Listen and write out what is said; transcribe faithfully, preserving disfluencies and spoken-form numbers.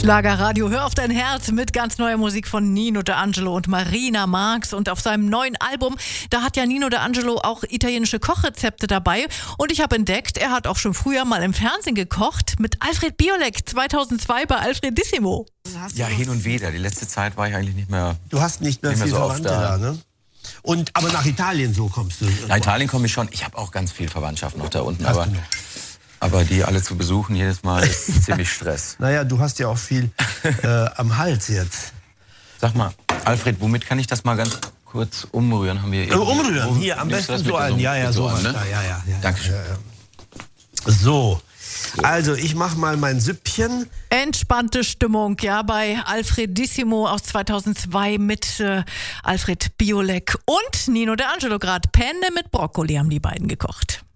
Schlagerradio, hör auf dein Herz mit ganz neuer Musik von Nino D'Angelo und Marina Marx. Und auf seinem neuen Album, da hat ja Nino D'Angelo auch italienische Kochrezepte dabei. Und ich habe entdeckt, er hat auch schon früher mal im Fernsehen gekocht mit Alfred Biolek zweitausendzwei bei Alfredissimo. Ja, hin und wieder. Die letzte Zeit war ich eigentlich nicht mehr. Du hast nicht mehr nicht mehr viel so oft Verwandte da. da, ne? Und, aber nach Italien so kommst du? Nach Italien komme ich schon. Ich habe auch ganz viel Verwandtschaft noch da unten. Hast Aber, du noch? aber die alle zu besuchen jedes Mal ist ziemlich Stress. Naja, du hast ja auch viel äh, am Hals jetzt. Sag mal, Alfred, womit kann ich das mal ganz kurz umrühren? Haben wir Äh, umrühren, hier, am Nimmst du besten das so mit ein. Ja, ja, mit so an, was. ne? Ja, ja, ja, ja. Dankeschön. Ja, ja. So. Also, ich mache mal mein Süppchen. Entspannte Stimmung, ja, bei Alfredissimo aus zweitausendzwei mit äh, Alfred Biolek und Nino D'Angelo gerade. Penne mit Brokkoli haben die beiden gekocht.